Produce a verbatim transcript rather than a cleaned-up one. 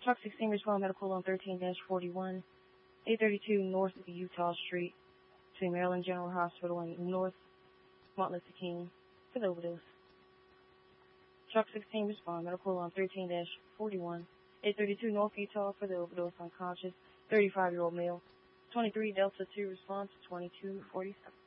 Truck sixteen respond medical on thirteen dash forty-one, eight thirty-two North Utah Street, between Maryland General Hospital and North Martin Luther King, for the overdose. Truck sixteen respond medical on thirteen dash forty-one, eight thirty-two North Utah for the overdose, unconscious, thirty-five-year-old male. twenty-three Delta two response, twenty-two forty-seven.